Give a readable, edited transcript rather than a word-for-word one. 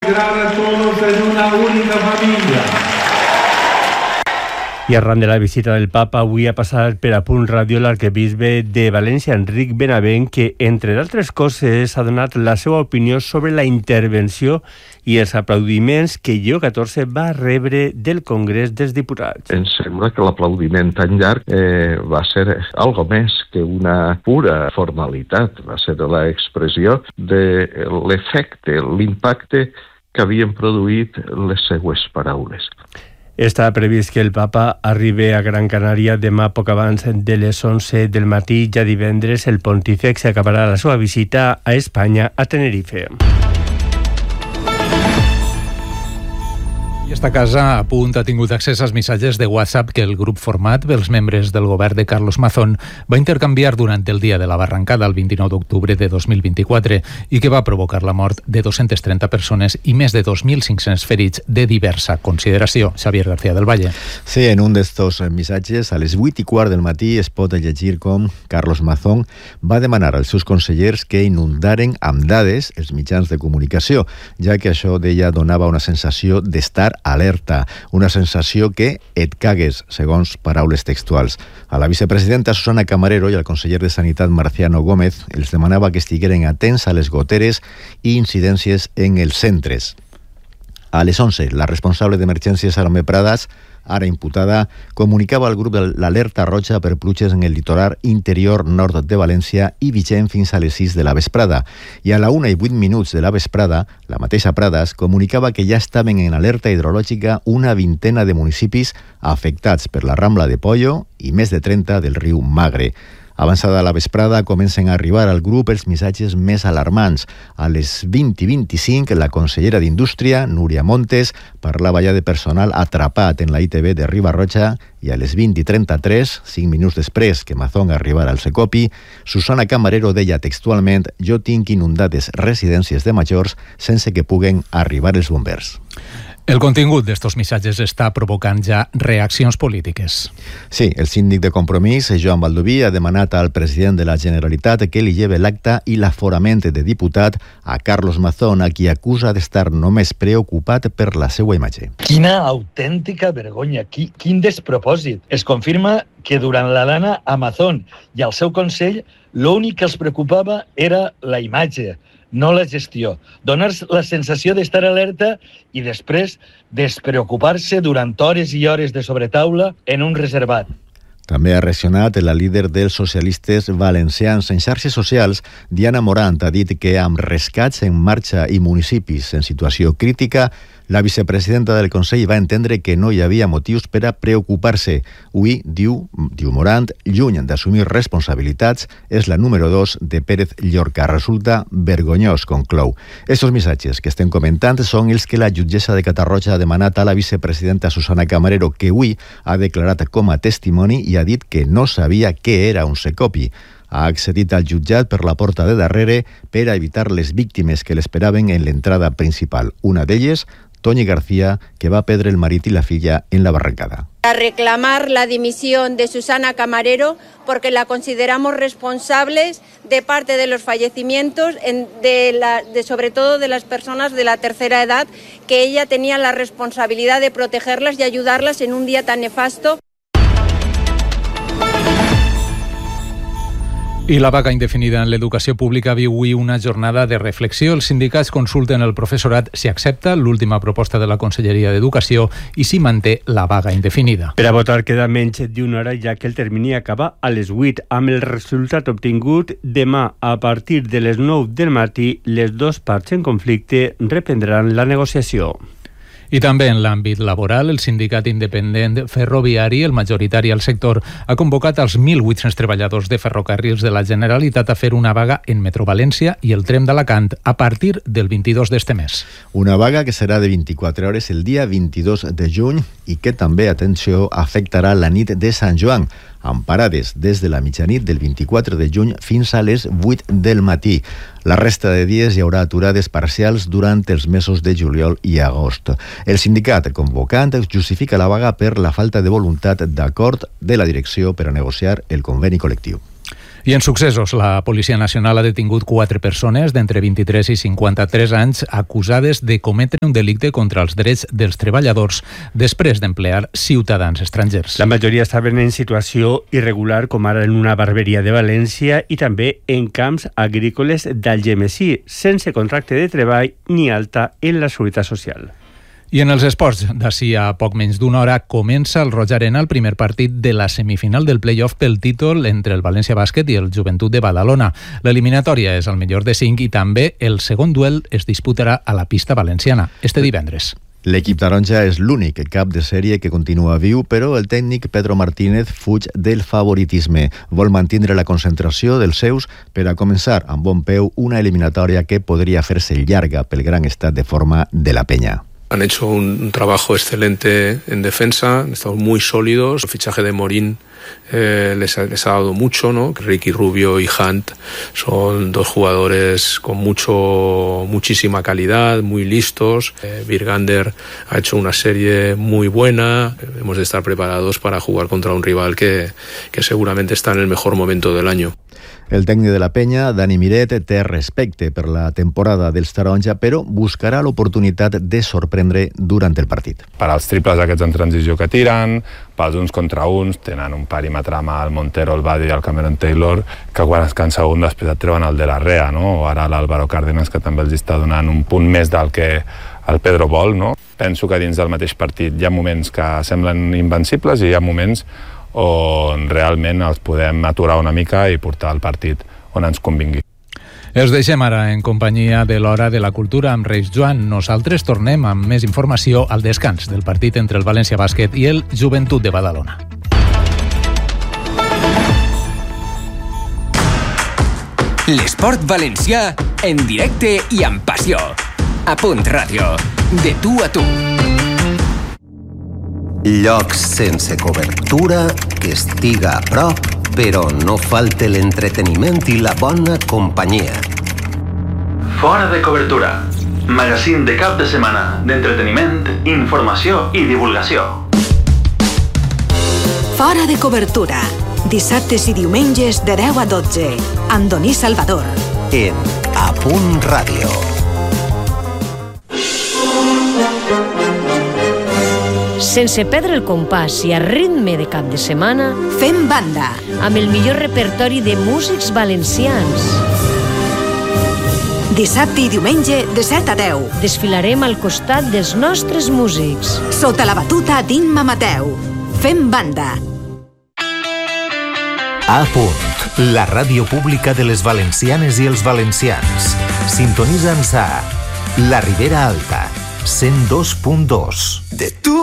integrar a todos en una única familia. I arran de la visita del papa, avui ha passat per a Punt Ràdio l'arquebisbe de València, Enric Benavent, que, entre d'altres coses, ha donat la seva opinió sobre la intervenció i els aplaudiments que Lleó XIV va rebre del Congrés dels Diputats. Em sembla que l'aplaudiment tan llarg va ser algo més que una pura formalitat, va ser l'expressió de l'efecte, l'impacte que havien produït les seues paraules. Està previst que el papa arribi a Gran Canària demà poc abans de les 11 del matí. Ja divendres el pontífex acabarà la seva visita a Espanya, a Tenerife. I esta casa a Punt ha tingut accés als missatges de WhatsApp que el grup format pels membres del govern de Carlos Mazón va intercanviar durant el dia de la barrancada, el 29 d'octubre de 2024, i que va provocar la mort de 230 persones i més de 2.500 ferits de diversa consideració. Xavier García del Valle. Sí, en un d'estos missatges, a les 8:15 del matí, es pot llegir com Carlos Mazón va demanar als seus consellers que inundaren amb dades els mitjans de comunicació, ja que això, deia, donava una sensació d'estar alerta, una sensació que et cagues, segons paraules textuals. A la vicepresidenta Susana Camarero i al conseller de Sanitat Marciano Gómez els demanava que estigueren atents a les goteres i incidències en els centres. A les 11, la responsable d'emergències Salomé Pradas, ara imputada, comunicava al grup de l'Alerta Roja per pluges en el litoral interior nord de València i vigent fins a les 6 de la vesprada. I a la 1:08 de la vesprada, la mateixa Pradas comunicava que ja estaven en alerta hidrològica una vintena de municipis afectats per la Rambla de Pollo i més de 30 del riu Magre. Avançada la vesprada, comencen a arribar al grup els missatges més alarmants. A les 20:25, la consellera d'Indústria, Núria Montes, parlava ja de personal atrapat en la ITV de Riba-roja, i a les 20:33, 5 minuts després que Mazón arribara al Secopi, Susana Camarero deia textualment: «Jo tinc inundades residències de majors sense que puguen arribar els bombers». El contingut d'estos missatges està provocant ja reaccions polítiques. Sí, el síndic de Compromís, Joan Baldoví, ha demanat al president de la Generalitat que li lleve l'acta i l'aforament de diputat a Carlos Mazón, a qui acusa d'estar només preocupat per la seva imatge. Quina autèntica vergonya, quin despropòsit. Es confirma que durant la dana a Mazón i al seu Consell l'únic que els preocupava era la imatge, no la gestió. Donar la sensació d'estar alerta i després despreocupar-se durant hores i hores de sobretaula en un reservat. També ha reaccionat la líder dels socialistes valencians en xarxes socials. Diana Morant ha dit que amb rescats en marxa i municipis en situació crítica, la vicepresidenta del Consell va entendre que no hi havia motius per a preocupar-se. Avui, diu Morant, lluny d'assumir responsabilitats, és la número 2 de Pérez Llorca. Resulta vergonyós, conclou. Estos missatges que estem comentant són els que la jutgessa de Catarroja ha demanat a la vicepresidenta Susana Camarero, que avui ha declarat com a testimoni i ha dit que no sabia què era un secopi. Ha accedit al jutjat per la porta de darrere per a evitar les víctimes que l'esperaven en l'entrada principal. Una d'elles, Toñi García, que va perdre el marit y la filla en la barrancada. A reclamar la dimisión de Susana Camarero porque la consideramos responsables de parte de los fallecimientos, sobre todo de las personas de la tercera edad, que ella tenía la responsabilidad de protegerlas y ayudarlas en un día tan nefasto. I la vaga indefinida en l'educació pública viu avui una jornada de reflexió. Els sindicats consulten el professorat si accepta l'última proposta de la Conselleria d'Educació i si manté la vaga indefinida. Per a votar queda menys d'una hora, ja que el termini acaba a les 8. Amb el resultat obtingut, demà a partir de les 9 del matí, les dues parts en conflicte reprendran la negociació. I també en l'àmbit laboral, el sindicat independent ferroviari, el majoritari al sector, ha convocat als 1.800 treballadors de ferrocarrils de la Generalitat a fer una vaga en Metro València i el tren d'Alacant a partir del 22 d'este mes. Una vaga que serà de 24 hores el dia 22 de juny i que també, atenció, afectarà la nit de Sant Joan, amb parades des de la mitjanit del 24 de juny fins a les 8 del matí. La resta de dies hi haurà aturades parcials durant els mesos de juliol i agost. El sindicat convocant justifica la vaga per la falta de voluntat d'acord de la direcció per a negociar el conveni col·lectiu. I en successos, la Policia Nacional ha detingut 4 persones d'entre 23 i 53 anys acusades de cometre un delicte contra els drets dels treballadors després d'emplear ciutadans estrangers. La majoria estaven en situació irregular, com ara en una barberia de València i també en camps agrícoles d'Algemesí, sense contracte de treball ni alta en la Seguretat Social. I en els esports, d'ací a poc menys d'una hora, comença al Roig Arena el primer partit de la semifinal del play-off pel títol entre el València Bàsquet i el Joventut de Badalona. L'eliminatòria és el millor de 5 i també el segon duel es disputarà a la pista valenciana, este divendres. L'equip taronja és l'únic cap de sèrie que continua viu, però el tècnic Pedro Martínez fuig del favoritisme. Vol mantindre la concentració dels seus per a començar amb bon peu una eliminatòria que podria fer-se llarga pel gran estat de forma de la penya. Han hecho un trabajo excelente en defensa, han estado muy sólidos. El fichaje de Morín les ha dado mucho, ¿no? Ricky Rubio y Hunt son 2 jugadores con muchísima calidad, muy listos. Virgander ha hecho una serie muy buena. Hemos de estar preparados para jugar contra un rival que seguramente está en el mejor momento del año. El tècnic de la penya, Dani Miret, té respecte per la temporada dels taronja, però buscarà l'oportunitat de sorprendre durant el partit. Per als triples aquests en transició que tiren, pels uns contra uns, tenen un perímetre amb el Montero, el Badi i el Cameron Taylor, que quan es cansa un després et treuen el de l'Arrea, no? O ara l'Álvaro Cárdenas, que també els està donant un punt més del que el Pedro vol, no? Penso que dins del mateix partit hi ha moments que semblen invencibles i hi ha moments on realment els podem aturar una mica i portar el partit on ens convingui. Els deixem ara en companyia de l'Hora de la Cultura amb Reis Joan. Nosaltres tornem amb més informació al descans del partit entre el València Bàsquet i el Joventut de Badalona. L'esport valencià en directe i amb passió. A Punt Ràdio. De tu a tu. Llocs sense cobertura, que estiga a prop, però no falte l'entreteniment i la bona companyia. Fora de cobertura. Magazín de cap de setmana d'entreteniment, informació i divulgació. Fora de cobertura. Dissabtes i diumenges de 10 a 12. Andoní Salvador. En A Punt Ràdio. Sense perdre el compàs i a ritme de cap de setmana, fem banda amb el millor repertori de músics valencians. Dissabte i diumenge de 7 a 10. Desfilarem al costat dels nostres músics. Sota la batuta d'Imma Mateu. Fem banda. A Punt, la ràdio pública de les valencianes i els valencians. Sintonitza'ns a La Ribera Alta, 102.2. De tu